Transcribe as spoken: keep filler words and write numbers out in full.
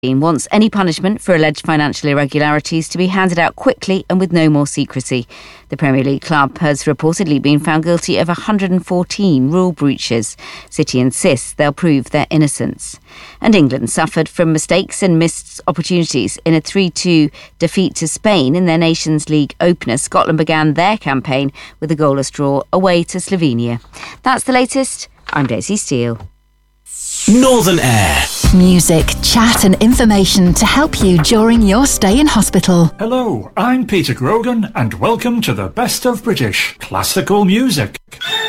wants any punishment for alleged financial irregularities to be handed out quickly and with no more secrecy. The Premier League club has reportedly been found guilty of one hundred fourteen rule breaches. City insists they'll prove their innocence. And England suffered from mistakes and missed opportunities in a three two defeat to Spain in their Nations League opener. Scotland began their campaign with a goalless draw away to Slovenia. That's the latest. I'm Daisy Steele. Northern Air. Music, chat and information to help you during your stay in hospital. Hello, I'm Peter Grogan and welcome to the best of British classical music.